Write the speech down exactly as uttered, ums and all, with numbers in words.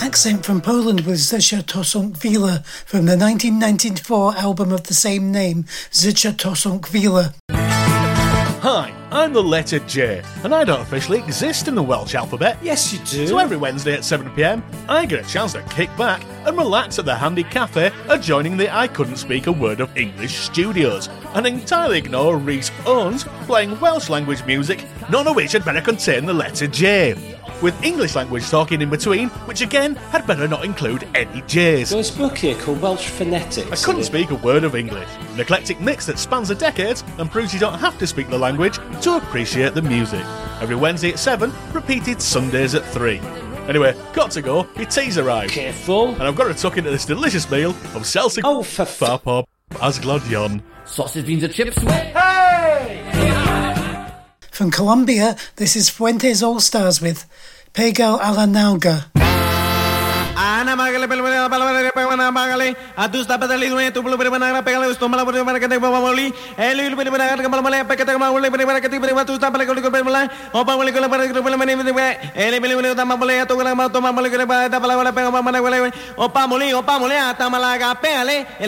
accent from Poland with Życie to są chwile from the nineteen ninety-four album of the same name, Życie to są chwile. Hi, I'm the letter J, and I don't officially exist in the Welsh alphabet. Yes, you do. So every Wednesday at seven p m, I get a chance to kick back and relax at the handy cafe adjoining the I Couldn't Speak a Word of English studios, and entirely ignore Rhys Owens playing Welsh language music, none of which had better contain the letter J, with English language talking in between, which again had better not include any J's. There's a book here called Welsh Phonetics. I couldn't speak a word of English. An eclectic mix that spans the decades and proves you don't have to speak the language to appreciate the music. Every Wednesday at seven, repeated Sundays at three. Anyway, got to go, your tea's arrived. Careful. And I've got to tuck into this delicious meal of Celtic Oh, for f- Farpop Asglodion. Sausage, beans and chips. Hey! From Colombia, this is Fuentes All Stars with Pego a la Nalga. Ana Magale Pelmana Palmana Pagana Bagale, Adusta Padali, to Bulbana Pagale, Stomala Pagani, Elu Pagana Pagana, to Tapalico Pemala, or Pamalico Pagana, Elibili Tamale, Togamama, Tomamalika, or Pamoli, or Pamolea, Tamalaga, Pele,